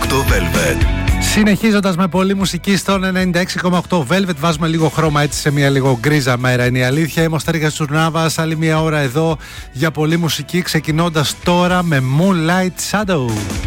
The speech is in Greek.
Velvet. Συνεχίζοντας με πολλή μουσική στον 96,8 Velvet, βάζουμε λίγο χρώμα έτσι σε μια λίγο γκρίζα μέρα. Είναι η αλήθεια. Είμαι ο Στέργας Τσουρνάβας. Άλλη μια ώρα εδώ για πολλή μουσική. Ξεκινώντας τώρα με Moonlight Shadow.